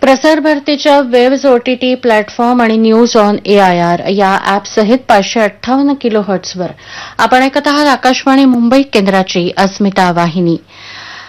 प्रसार भारतीच्या waves OTT platform आणि न्यूज ऑन एआयआर या ॲपसहित 558 किलोहर्ट्झवर आपण ऐकत आहात आकाशवाणी मुंबई केंद्राची अस्मिता वाहिनी.